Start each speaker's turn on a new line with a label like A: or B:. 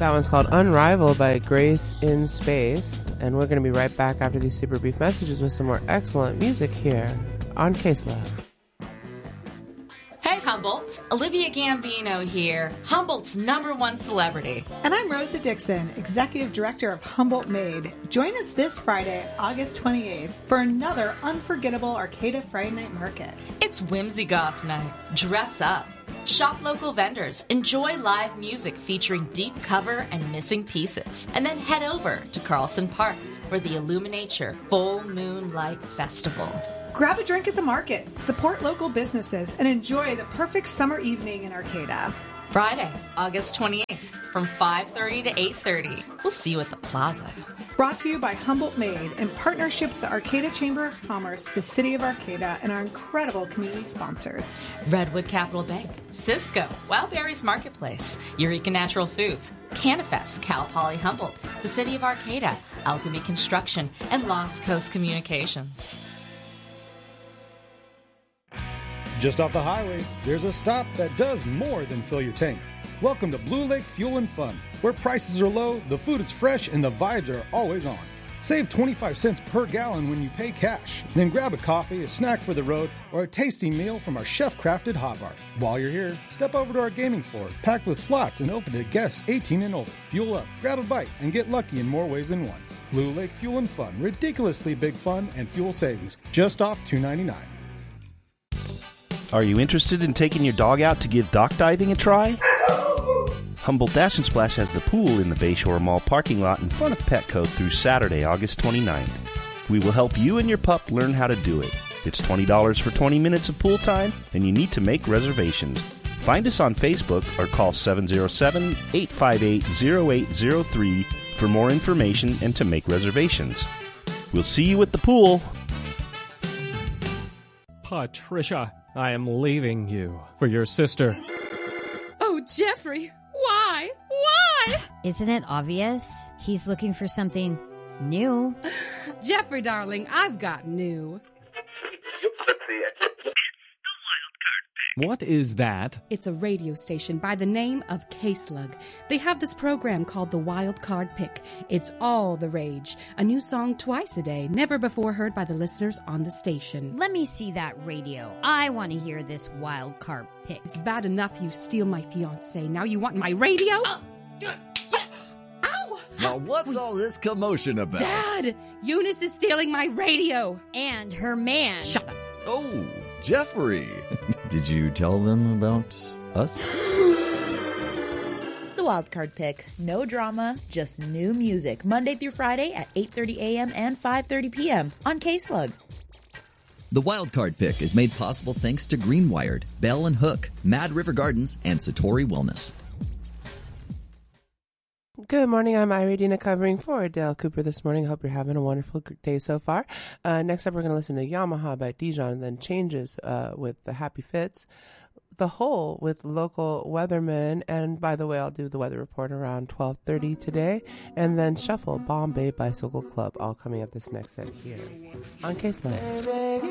A: That one's called Unrivaled by Grace in Space. And we're going to be right back after these super brief messages with some more excellent music here on Case Lab.
B: Hey Humboldt, Olivia Gambino here, Humboldt's #1 celebrity.
C: And I'm Rosa Dixon, Executive Director of Humboldt Made. Join us this Friday, August 28th, for another unforgettable Arcata Friday Night Market.
B: It's Whimsy Goth Night. Dress up. Shop local vendors, enjoy live music featuring deep cover and missing pieces, and then head over to Carlson Park for the Illuminature Full Moonlight Festival.
C: Grab a drink at the market, support local businesses, and enjoy the perfect summer evening in Arcata.
B: Friday, August 28th, from 5:30 to 8:30. We'll see you at the plaza.
C: Brought to you by Humboldt Made in partnership with the Arcata Chamber of Commerce, the City of Arcata, and our incredible community sponsors.
B: Redwood Capital Bank, Cisco, Wildberries Marketplace, Eureka Natural Foods, Canifest, Cal Poly Humboldt, the City of Arcata, Alchemy Construction, and Lost Coast Communications.
D: Just off the highway, there's a stop that does more than fill your tank. Welcome to Blue Lake Fuel and Fun, where prices are low, the food is fresh, and the vibes are always on. Save 25 cents per gallon when you pay cash. Then grab a coffee, a snack for the road, or a tasty meal from our chef-crafted hot bar. While you're here, step over to our gaming floor, packed with slots and open to guests 18 and older. Fuel up, grab a bite, and get lucky in more ways than one. Blue Lake Fuel and Fun, ridiculously big fun and fuel savings, just off $2.99.
E: Are you interested in taking your dog out to give dock diving a try? Humboldt Dash and Splash has the pool in the Bayshore Mall parking lot in front of Petco through Saturday, August 29th. We will help you and your pup learn how to do it. It's $20 for 20 minutes of pool time, and you need to make reservations. Find us on Facebook or call 707-858-0803 for more information and to make reservations. We'll see you at the pool.
F: Patricia, I am leaving you for your sister.
G: Oh, Jeffrey, why? Why?
H: Isn't it obvious? He's looking for something new.
G: Jeffrey, darling, I've got new.
F: What is that?
G: It's a radio station by the name of K-Slug. They have this program called the Wild Card Pick. It's all the rage. A new song twice a day, never before heard by the listeners on the station.
H: Let me see that radio. I want to hear this wild card pick.
G: It's bad enough you steal my fiancé. Now you want my radio? Ow!
I: Now what's all this commotion about?
G: Dad! Eunice is stealing my radio.
H: And her man.
G: Shut up.
I: Oh, Jeffrey. Did you tell them about us?
J: The Wild Card Pick. No drama, just new music. Monday through Friday at 8:30 a.m. and 5:30 p.m. on K-Slug.
I: The Wild Card Pick is made possible thanks to Greenwired, Bell & Hook, Mad River Gardens, and Satori Wellness.
A: Good morning. I'm Iridina covering for Dale Cooper this morning. Hope you're having a wonderful day so far. Next up, we're going to listen to Yamaha by Dijon, and then Changes with the Happy Fits, The Hole with Local Weatherman, and by the way, I'll do the weather report around 12:30 today, and then Shuffle, Bombay Bicycle Club, all coming up this next set here on Case Line.